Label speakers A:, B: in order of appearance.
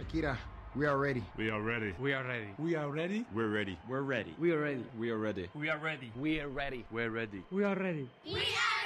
A: Kira, we are ready.
B: We are ready.
C: We are ready.
D: We are ready.
B: We're ready.
E: We're ready.
C: We are ready.
E: We are ready.
C: We are ready.
E: We are ready.
C: We're ready.
E: We're ready.
C: We are ready.
F: We are